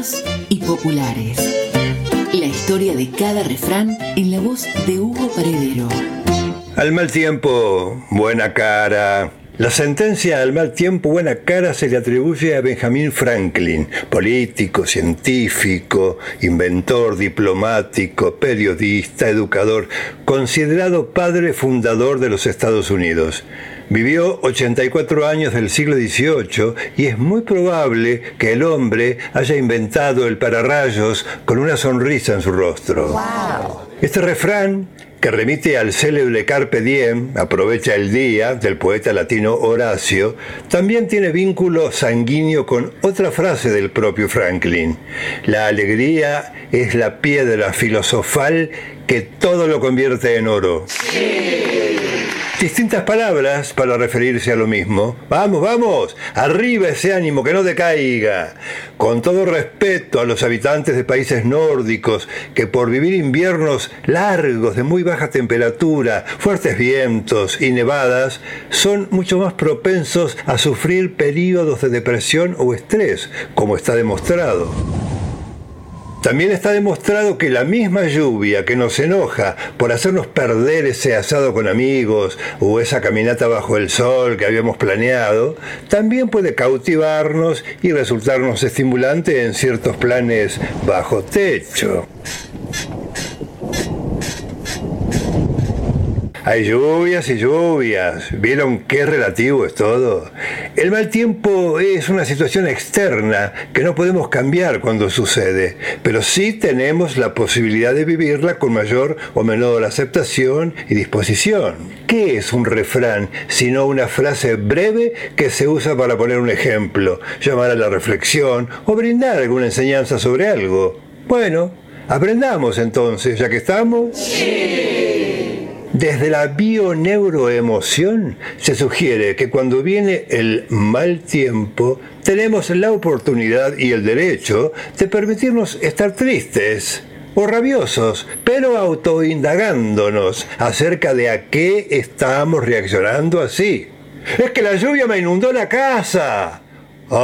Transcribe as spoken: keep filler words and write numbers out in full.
Y populares. La historia de cada refrán en la voz de Hugo Paredero. Al mal tiempo, buena cara. La sentencia al mal tiempo, buena cara se le atribuye a Benjamin Franklin, político, científico, inventor, diplomático, periodista, educador, considerado padre fundador de los Estados Unidos. Vivió ochenta y cuatro años del siglo dieciocho y es muy probable que el hombre haya inventado el pararrayos con una sonrisa en su rostro. Wow. Este refrán, que remite al célebre Carpe Diem, aprovecha el día, del poeta latino Horacio, también tiene vínculo sanguíneo con otra frase del propio Franklin: la alegría es la piedra filosofal que todo lo convierte en oro. Sí. Distintas palabras para referirse a lo mismo. Vamos, vamos, arriba ese ánimo, que no decaiga. Con todo respeto a los habitantes de países nórdicos que por vivir inviernos largos de muy baja temperatura, fuertes vientos y nevadas, son mucho más propensos a sufrir periodos de depresión o estrés, como está demostrado. También está demostrado que la misma lluvia que nos enoja por hacernos perder ese asado con amigos o esa caminata bajo el sol que habíamos planeado, también puede cautivarnos y resultarnos estimulante en ciertos planes bajo techo. Hay lluvias y lluvias. ¿Vieron qué relativo es todo? El mal tiempo es una situación externa que no podemos cambiar cuando sucede, pero sí tenemos la posibilidad de vivirla con mayor o menor aceptación y disposición. ¿Qué es un refrán sino una frase breve que se usa para poner un ejemplo, llamar a la reflexión o brindar alguna enseñanza sobre algo? Bueno, aprendamos entonces, ya que estamos. Sí. Desde la bioneuroemoción se sugiere que cuando viene el mal tiempo, tenemos la oportunidad y el derecho de permitirnos estar tristes o rabiosos, pero autoindagándonos acerca de a qué estamos reaccionando así. Es que la lluvia me inundó la casa.